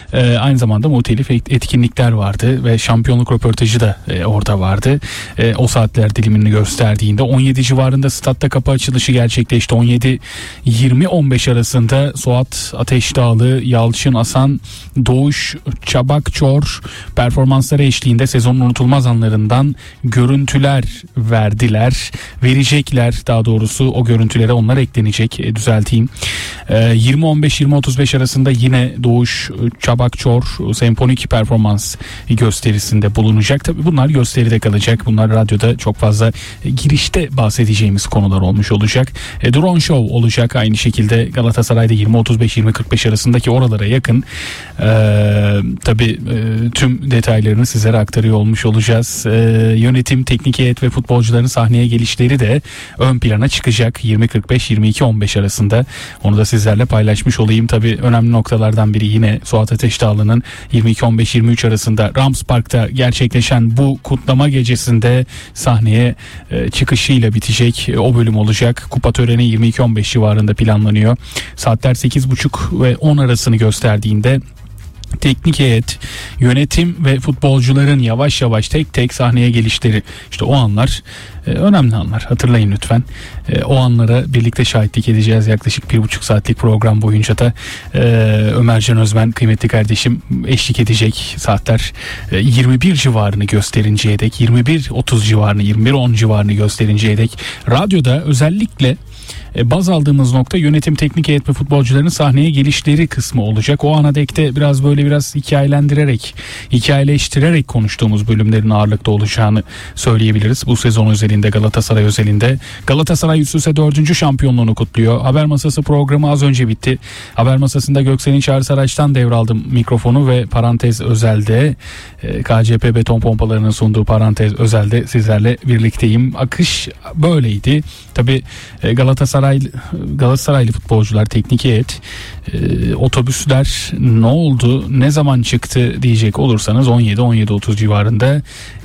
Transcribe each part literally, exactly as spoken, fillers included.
E, aynı zamanda muhtelif etkinlikler vardı ve şampiyonluk röportajı da e, orada vardı. E, o saatler dilimini gösterdiğinde on yedi civarında statta kapı açılışı gerçekleşti. on yedi yirmi on beş arasında Suat Ateşdağlı, Yalçın Asan, Doğuş Çabakçor performansları eşliğinde sezonun unutulmaz anlarından görüntüler verdiler. Verecekler daha doğrusu, o görüntülere onlar eklenecek. E, düzelteyim. E, yirmi on beş yirmi otuz beş arasında yine Doğuş Çabakçor senfonik performans gösterisinde bulunacak. Tabii bunlar gösteride kalacak. Bunlar radyoda çok fazla e, girişte bahsedeceğimiz konular olmuş olacak. E, drone show olacak aynı şekilde Galatasaray'da yirmi otuz beş yirmi kırk beş arasındaki oralara yakın. E, tabii e, tüm detaylarını sizlere aktarıyor olmuş olacağız. E, yönetim, teknik heyet ve futbolcuların sahneye gelişleri de ön plana çıkacak yirmi kırk beş yirmi iki on beş arasında. Onu da sizlerle paylaşmış olayım. Tabii önemli noktalardan biri yine Suat Ateşdağlı'nın yirmi iki on beş yirmi üç arasında Rams Park'ta gerçekleşen bu kutlama gecesinde sahneye e, çıkışıyla bitecek e, o bölüm olacak. Kupa töreni yirmi iki on beş civarında planlanıyor. Saatler sekiz buçuk ve on arasını gösterdiğinde teknik heyet, yönetim ve futbolcuların yavaş yavaş tek tek sahneye gelişleri, işte o anlar e, önemli anlar, hatırlayın lütfen. E, o anlara birlikte şahitlik edeceğiz yaklaşık bir buçuk saatlik program boyunca da. e, Ömercan Özmen kıymetli kardeşim eşlik edecek. Saatler e, yirmi bir civarını gösterinceye dek, yirmi bir otuz civarını, yirmi bir on civarını gösterinceye dek radyoda özellikle baz aldığımız nokta yönetim, teknik heyet ve futbolcuların sahneye gelişleri kısmı olacak. O ana dek de biraz böyle biraz hikayelendirerek, hikayeleştirerek konuştuğumuz bölümlerin ağırlıkta olacağını söyleyebiliriz. Bu sezon özelinde, Galatasaray özelinde. Galatasaray üst üste dördüncü şampiyonluğunu kutluyor. Haber Masası programı az önce bitti. Haber Masası'nda Göksel'in Çağrı Saraç'tan devraldım mikrofonu ve parantez özelde K C P beton pompalarının sunduğu parantez özelde sizlerle birlikteyim. Akış böyleydi. Tabii Galatasaray Galatasaraylı futbolcular, teknik heyet, e, otobüsler ne oldu, ne zaman çıktı diyecek olursanız on yedi on yedi otuz civarında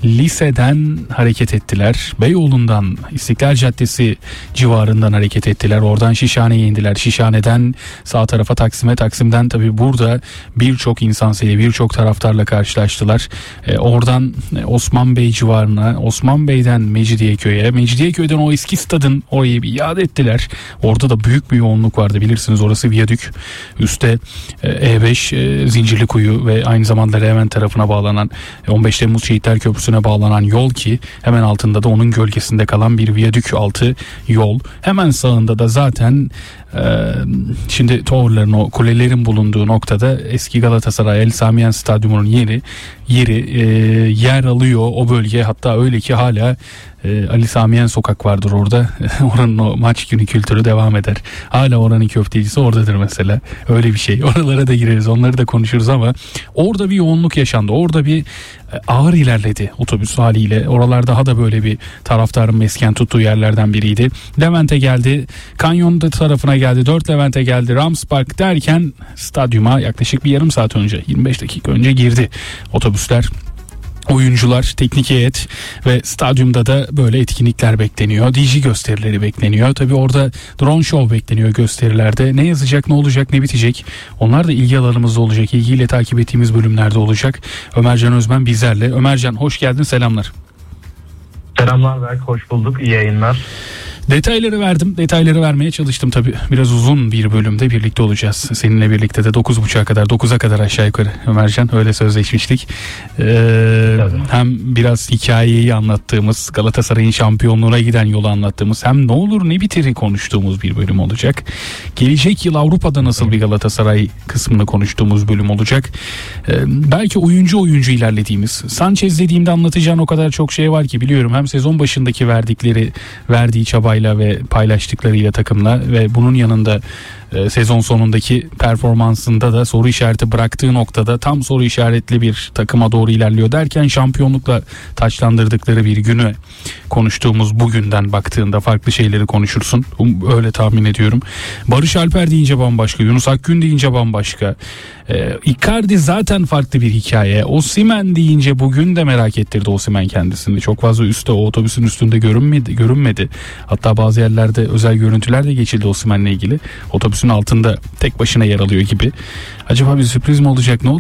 liseden hareket ettiler. Beyoğlu'ndan, İstiklal Caddesi civarından hareket ettiler. Oradan Şişhane'ye indiler. Şişhane'den sağ tarafa Taksim'e, Taksim'den tabii burada birçok insan sayı, birçok taraftarla karşılaştılar. E, oradan Osman Bey civarına, Osman Bey'den Mecidiyeköy'e, Mecidiyeköy'den o eski stadın orayı bir iade ettiler. Orada da büyük bir yoğunluk vardı, bilirsiniz orası viyadük. Üste E beş, e, Zincirlikuyu ve aynı zamanda Levent tarafına bağlanan on beş Temmuz Şehitler Köprüsü'ne bağlanan yol, ki hemen altında da onun gölgesinde kalan bir viyadük altı yol. Hemen sağında da zaten e, şimdi towerların, o kulelerin bulunduğu noktada eski Galatasaray El Samiyen Stadyumu'nun yeri yeri e, yer alıyor o bölge. Hatta öyle ki hala e, Ali Samiyen Sokak vardır orada. Oranın o maç günü kültürü devam eder. Hala oranın köftecisi oradadır mesela. Öyle bir şey. Oralara da gireriz, onları da konuşuruz ama orada bir yoğunluk yaşandı. Orada bir ağır ilerledi otobüs haliyle. Oralar daha da böyle bir taraftarın mesken tuttuğu yerlerden biriydi. Levent'e geldi. Kanyon'da tarafına geldi. dört Levent'e geldi. Rams Park derken stadyuma yaklaşık bir yarım saat önce, yirmi beş dakika önce girdi otobüsler. Oyuncular, teknik heyet ve stadyumda da böyle etkinlikler bekleniyor. D J gösterileri bekleniyor. Tabii orada drone show bekleniyor gösterilerde. Ne yazacak, ne olacak, ne bitecek? Onlar da ilgi alanımızda olacak. İlgiyle takip ettiğimiz bölümlerde olacak. Ömercan Özmen bizlerle. Ömercan hoş geldin, selamlar. Selamlar Berk, hoş bulduk. İyi yayınlar. Detayları verdim. Detayları vermeye çalıştım tabii. Biraz uzun bir bölümde birlikte olacağız. Seninle birlikte de dokuz buçuğa kadar, dokuza kadar aşağı yukarı Ömercan. Öyle sözleşmiştik. Ee, hem biraz hikayeyi anlattığımız, Galatasaray'ın şampiyonluğuna giden yolu anlattığımız, hem ne olur ne bitirir konuştuğumuz bir bölüm olacak. Gelecek yıl Avrupa'da nasıl bir Galatasaray kısmını konuştuğumuz bölüm olacak. Ee, belki oyuncu oyuncu ilerlediğimiz. Sanchez dediğimde anlatacağın o kadar çok şey var ki biliyorum. Hem sezon başındaki verdikleri, verdiği çabayla ve paylaştıklarıyla takımla ve bunun yanında e, sezon sonundaki performansında da soru işareti bıraktığı noktada tam soru işaretli bir takıma doğru ilerliyor derken şampiyonlukla taçlandırdıkları bir günü konuştuğumuz bugünden baktığında farklı şeyleri konuşursun. Öyle tahmin ediyorum. Barış Alper deyince bambaşka, Yunus Akgün deyince bambaşka. E, Icardi zaten farklı bir hikaye. Osimhen deyince bugün de merak ettirdi Osimhen kendisini. Çok fazla üstte, o otobüsün üstünde görünmedi. görünmedi. Hatta bazı yerlerde özel görüntüler de geçildi Osimhen'le ilgili. Otobüsün altında tek başına yer alıyor gibi. Acaba bir sürpriz mi olacak, ne